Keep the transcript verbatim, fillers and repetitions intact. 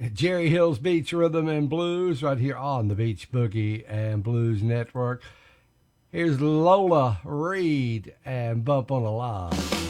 Jerry Hill's Beach Rhythm and Blues right here on the Beach Boogie and Blues Network. Here's Lola Reed and Bump on a Log.